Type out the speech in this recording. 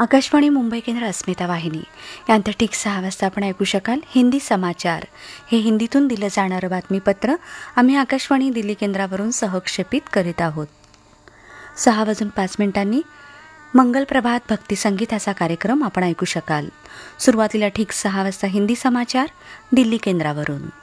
आकाशवाणी मुंबई केंद्र अस्मिता वाहिनी यांच्या ठीक 6 वाजता आपण ऐकू शकाल हिंदी समाचार. हे हिंदीतून दिलं जाणारं बातमीपत्र आम्ही आकाशवाणी दिल्ली केंद्रावरून सहक्षेपित करीत आहोत. 6:05 मंगल प्रभात भक्ती संगीताचा कार्यक्रम आपण ऐकू शकाल. सुरुवातीला ठीक 6 वाजता हिंदी समाचार दिल्ली केंद्रावरून.